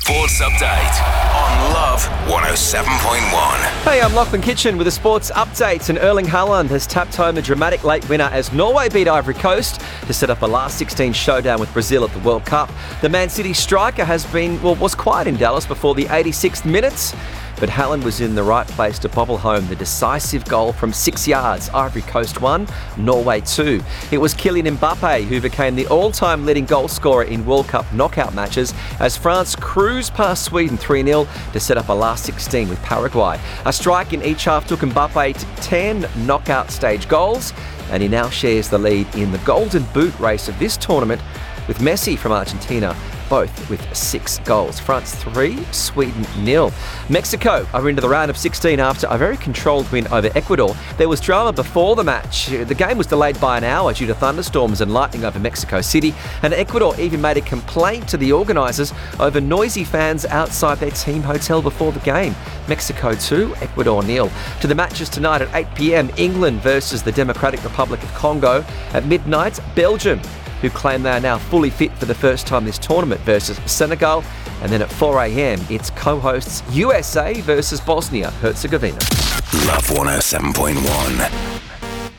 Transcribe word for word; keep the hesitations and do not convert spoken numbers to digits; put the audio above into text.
Sports Update on Love one oh seven point one. Hey, I'm Lachlan Kitchen with a sports update, and Erling Haaland has tapped home a dramatic late winner as Norway beat Ivory Coast to set up a last sixteen showdown with Brazil at the World Cup. The Man City striker has been, well, was quiet in Dallas before the eighty-sixth minute, but Haaland was in the right place to bobble home the decisive goal from six yards. Ivory Coast won, Norway two. It was Kylian Mbappe who became the all-time leading goal scorer in World Cup knockout matches as France cruised past Sweden three nil to set up a last sixteen with Paraguay. A strike in each half took Mbappe to ten knockout stage goals, and he now shares the lead in the Golden Boot race of this tournament with Messi from Argentina, both with six goals. France three, Sweden nil. Mexico are into the round of sixteen after a very controlled win over Ecuador. There was drama before the match. The game was delayed by an hour due to thunderstorms and lightning over Mexico City, and Ecuador even made a complaint to the organisers over noisy fans outside their team hotel before the game. Mexico two, Ecuador nil. To the matches tonight at eight p.m, England versus the Democratic Republic of Congo. At midnight, Belgium, who claim they are now fully fit for the first time this tournament, versus Senegal. And then at four a.m, it's co-hosts U S A versus Bosnia Herzegovina. Love one oh seven point one.